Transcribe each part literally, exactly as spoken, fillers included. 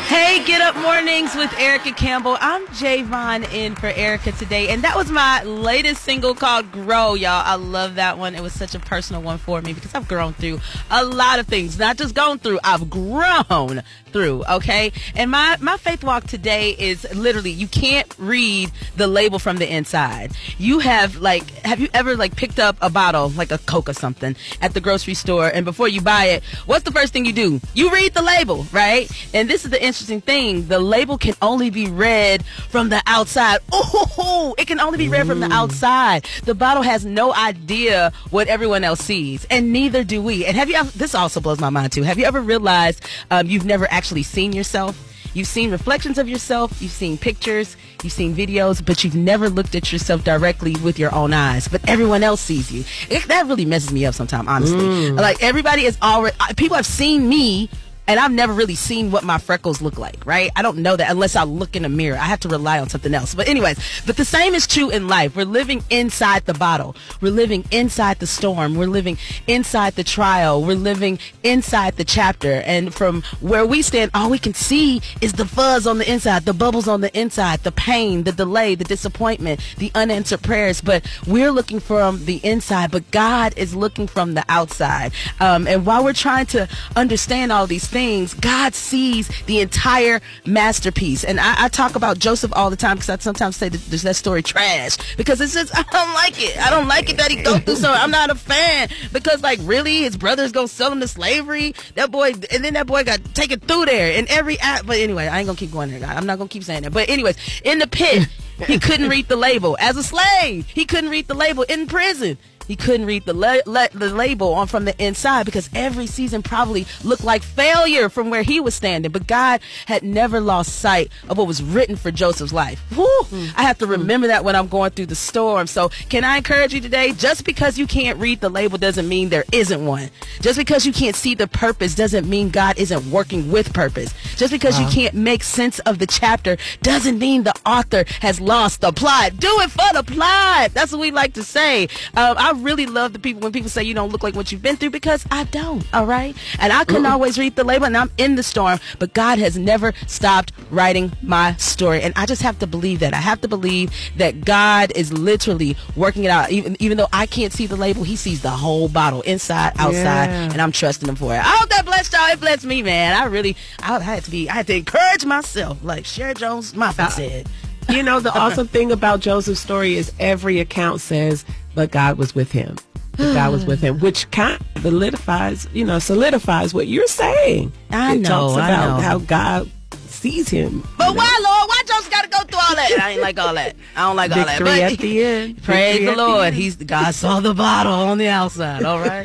Hey, Get Up Mornings with Erica Campbell. I'm Javon in for Erica today, and that was my latest single called Grow, y'all. I love that one. It was such a personal one for me because I've grown through a lot of things. Not just gone through, I've grown through, okay? And my, my faith walk today is literally, you can't read the label from the inside. You have, like, have you ever, like, picked up a bottle, like a Coke or something, at the grocery store, and before you buy it, what's the first thing you do? You read the label, right? And this is the interesting thing. The label can only be read from the outside. Oh, it can only be read from the outside. The bottle has no idea what everyone else sees, and neither do we. And have you ever, this also blows my mind too, have you ever realized um, you've never actually seen yourself? You've seen reflections of yourself, you've seen pictures, you've seen videos, but you've never looked at yourself directly with your own eyes, but everyone else sees you. It, that really messes me up sometimes, honestly. Mm. Like, everybody is already, people have seen me, and I've never really seen what my freckles look like, right? I don't know that unless I look in a mirror. I have to rely on something else. But anyways, but the same is true in life. We're living inside the bottle. We're living inside the storm. We're living inside the trial. We're living inside the chapter. And from where we stand, all we can see is the fuzz on the inside, the bubbles on the inside, the pain, the delay, the disappointment, the unanswered prayers. But we're looking from the inside, but God is looking from the outside. Um, and while we're trying to understand all these things, Things, God sees the entire masterpiece. And I, I talk about Joseph all the time because I sometimes say that there's that story trash because it's just, I don't like it. I don't like it that he goes through so I'm not a fan because, like, really, his brother's gonna sell him to slavery? That boy, and then that boy got taken through there in every act. But anyway, I ain't gonna keep going there, God. I'm not gonna keep saying that. But anyways, in the pit, he couldn't read the label. As a slave, he couldn't read the label. In prison, he couldn't read the la- la- the label on from the inside because every season probably looked like failure from where he was standing. But God had never lost sight of what was written for Joseph's life. Whew, mm. I have to remember that when I'm going through the storm. So can I encourage you today? Just because you can't read the label doesn't mean there isn't one. Just because you can't see the purpose doesn't mean God isn't working with purpose. Just because uh-huh. you can't make sense of the chapter doesn't mean the author has lost the plot. Do it for the plot. That's what we like to say. Um, I really love the people when people say you don't look like what you've been through because I don't, all right? And I couldn't Ooh. always read the label, and I'm in the storm, but God has never stopped writing my story. And I just have to believe that. I have to believe that God is literally working it out. Even even though I can't see the label, he sees the whole bottle, inside, outside, yeah. and I'm trusting him for it. I hope that blessed y'all. It blessed me, man. I really, I had to be, I had to encourage myself, like Sherry Jones Moffat said. You know, the awesome thing about Joseph's story is every account says, but God was with him. But God was with him, which kind of solidifies, you know, solidifies what you're saying. I it know, talks about I know. how God sees him. But why, Lord? Why Joseph got to go through all that? I ain't like all that. I don't like all that. Victory at the end. Praise Victory the Lord. The He's God saw the bottle on the outside. All right.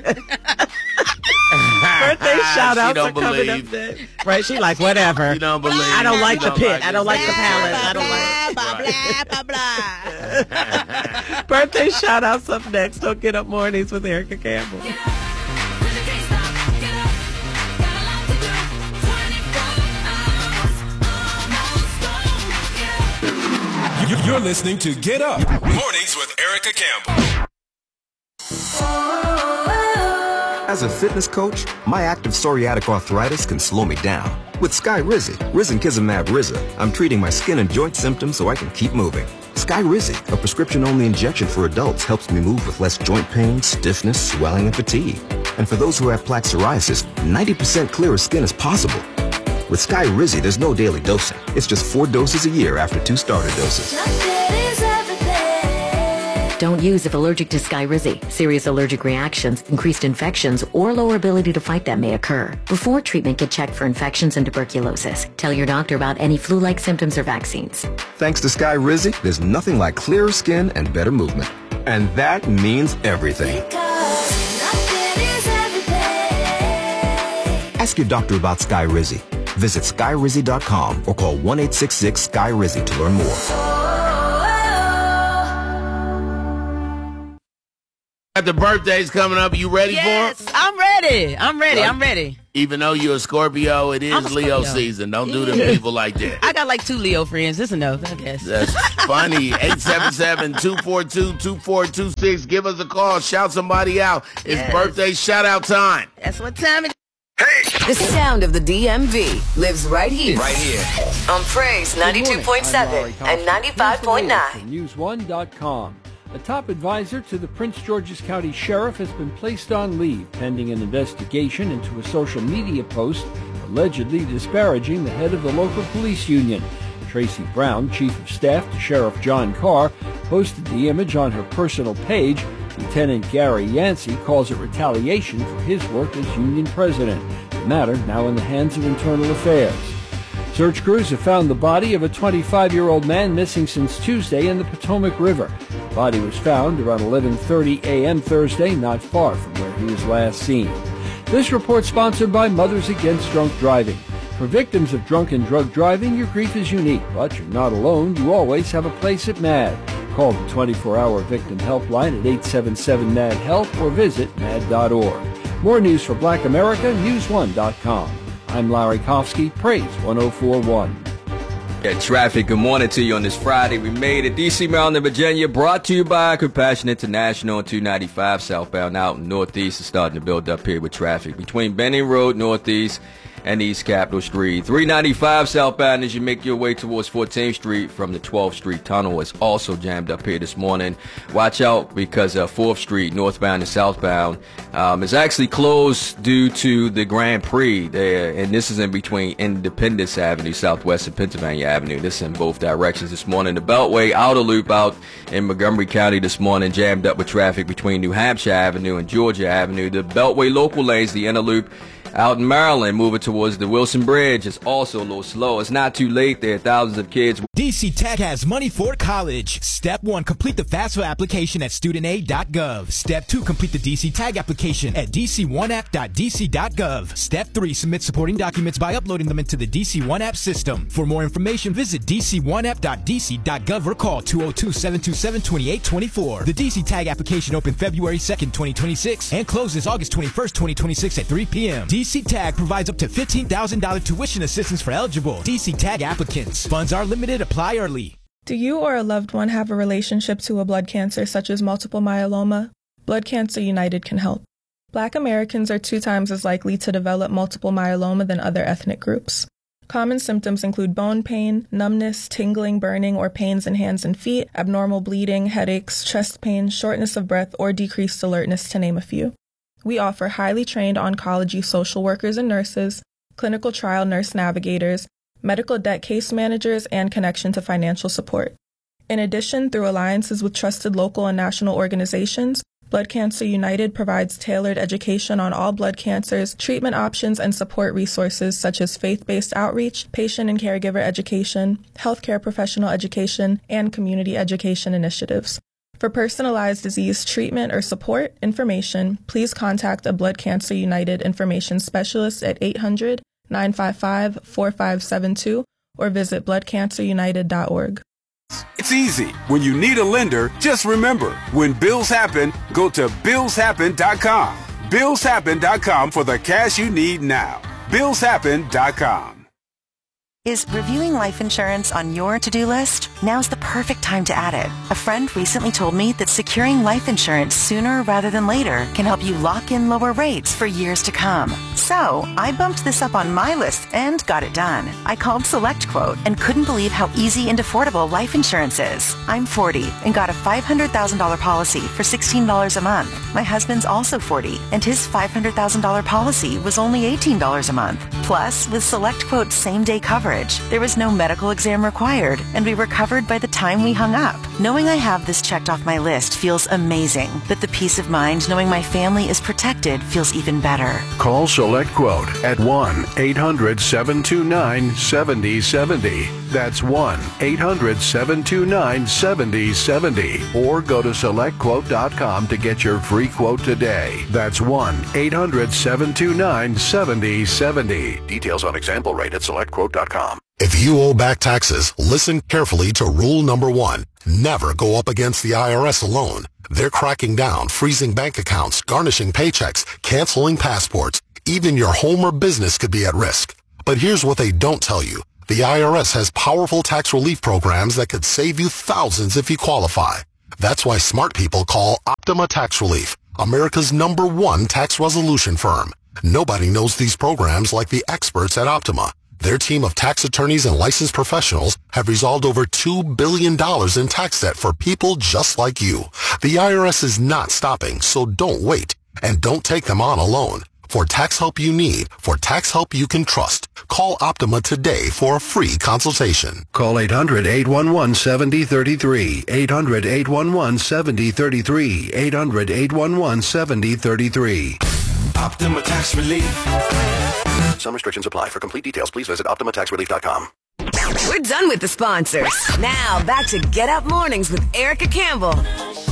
Birthday shout outs are believe. coming up there. Right? She like, whatever. You don't believe. I don't like you the pit. Like I don't like the palace. I don't like blah, blah, blah, blah. Birthday shout outs up next. Don't Get Up Mornings with Erica Campbell. You're listening to Get Up Mornings with Erica Campbell. As a fitness coach, my active psoriatic arthritis can slow me down. With Skyrizi, Risankizumab Riza, I'm treating my skin and joint symptoms so I can keep moving. Skyrizi, a prescription-only injection for adults, helps me move with less joint pain, stiffness, swelling, and fatigue. And for those who have plaque psoriasis, ninety percent clearer skin is possible. With Skyrizi, there's no daily dosing. It's just four doses a year after two starter doses. Don't use if allergic to Skyrizi. Serious allergic reactions, increased infections, or lower ability to fight them may occur. Before treatment, get checked for infections and tuberculosis. Tell your doctor about any flu-like symptoms or vaccines. Thanks to Skyrizi, there's nothing like clearer skin and better movement. And that means everything. Ask your doctor about Skyrizi. Visit Skyrizi dot com or call one eight six six Sky Rizzi to learn more. Got the birthdays coming up. You ready yes, for them? I'm ready. I'm ready. Like, I'm ready. Even though you're a Scorpio, it is Leo season. Don't do them people like that. I got like two Leo friends. This is enough, I guess. That's funny. eight seven seven, two four two, two four two six. Give us a call. Shout somebody out. It's yes. birthday shout out time. That's what time it is. Hey! The sound of the D M V lives right here. Right here. On Praise ninety-two point seven and ninety-five point nine. news one dot com. A top advisor to the Prince George's County Sheriff has been placed on leave pending an investigation into a social media post allegedly disparaging the head of the local police union. Tracy Brown, Chief of Staff to Sheriff John Carr, posted the image on her personal page. Lieutenant Gary Yancey calls it retaliation for his work as union president. The matter now in the hands of Internal Affairs. Search crews have found the body of a twenty-five-year-old man missing since Tuesday in the Potomac River. The body was found around eleven thirty a.m. Thursday, not far from where he was last seen. This report sponsored by Mothers Against Drunk Driving. For victims of drunk and drug driving, your grief is unique, but you're not alone. You always have a place at MAD. Call the twenty-four hour victim helpline at eight seven seven, M A D, HELP or visit mad dot org. More news for Black America, news one dot com. I'm Larry Kofsky, Praise one oh four point one. Yeah, traffic, good morning to you on this Friday. We made it. D C, Maryland, and Virginia, brought to you by Compassion International on two ninety-five southbound out in Northeast. Is starting to build up here with traffic between Benning Road, Northeast, and East Capitol Street. three ninety-five southbound as you make your way towards fourteenth Street from the twelfth Street Tunnel is also jammed up here this morning. Watch out because uh, fourth Street, northbound and southbound, um, is actually closed due to the Grand Prix there, and this is in between Independence Avenue, Southwest, and Pennsylvania Avenue. This is in both directions this morning. The Beltway outer loop out in Montgomery County this morning jammed up with traffic between New Hampshire Avenue and Georgia Avenue. The Beltway local lanes, the inner loop, out in Maryland, moving towards the Wilson Bridge, is also a little slow. It's not too late there. Thousands of kids. D C Tech has money for college. Step one, complete the FAFSA application at student aid dot gov. Step two, complete the D C Tag application at d c one app dot d c dot gov. Step three, submit supporting documents by uploading them into the D C one App system. For more information, visit d c one app dot d c dot gov or call two oh two, seven two seven, two eight two four. The D C Tag application opened February second, twenty twenty-six and closes August twenty-first, twenty twenty-six at three p.m. D C Tag provides up to fifteen thousand dollars tuition assistance for eligible D C Tag applicants. Funds are limited. Apply early. Do you or a loved one have a relationship to a blood cancer such as multiple myeloma? Blood Cancer United can help. Black Americans are two times as likely to develop multiple myeloma than other ethnic groups. Common symptoms include bone pain, numbness, tingling, burning, or pains in hands and feet, abnormal bleeding, headaches, chest pain, shortness of breath, or decreased alertness, to name a few. We offer highly trained oncology social workers and nurses, clinical trial nurse navigators, medical debt case managers, and connection to financial support. In addition, through alliances with trusted local and national organizations, Blood Cancer United provides tailored education on all blood cancers, treatment options, and support resources such as faith-based outreach, patient and caregiver education, healthcare professional education, and community education initiatives. For personalized disease treatment or support information, please contact a Blood Cancer United information specialist at eight hundred, nine five five, four five seven two or visit blood cancer united dot org. It's easy. When you need a lender, just remember, when bills happen, go to bills happen dot com. bills happen dot com for the cash you need now. bills happen dot com. Is reviewing life insurance on your to-do list? Now's the perfect time to add it. A friend recently told me that securing life insurance sooner rather than later can help you lock in lower rates for years to come. So I bumped this up on my list and got it done. I called SelectQuote and couldn't believe how easy and affordable life insurance is. I'm forty and got a five hundred thousand dollars policy for sixteen dollars a month. My husband's also forty and his five hundred thousand dollars policy was only eighteen dollars a month. Plus, with SelectQuote's same-day coverage, there was no medical exam required, and we were covered by the time we hung up. Knowing I have this checked off my list feels amazing, but the peace of mind knowing my family is protected feels even better. Call SelectQuote at one eight hundred, seven two nine, seven oh seven oh. That's one eight hundred, seven two nine, seven oh seven oh. Or go to select quote dot com to get your free quote today. That's one eight hundred, seven two nine, seven oh seven oh. Details on example rate at select quote dot com. If you owe back taxes, listen carefully to rule number one. Never go up against the I R S alone. They're cracking down, freezing bank accounts, garnishing paychecks, canceling passports. Even your home or business could be at risk. But here's what they don't tell you. The I R S has powerful tax relief programs that could save you thousands if you qualify. That's why smart people call Optima Tax Relief, America's number one tax resolution firm. Nobody knows these programs like the experts at Optima. Their team of tax attorneys and licensed professionals have resolved over two billion dollars in tax debt for people just like you. The I R S is not stopping, so don't wait. And don't take them on alone. For tax help you need, for tax help you can trust, call Optima today for a free consultation. Call eight hundred, eight one one, seven zero three three. eight hundred, eight one one, seven zero three three. eight hundred, eight one one, seven zero three three. Optima Tax Relief. Some restrictions apply. For complete details, please visit Optima Tax Relief dot com. We're done with the sponsors. Now back to Get Up Mornings with Erica Campbell.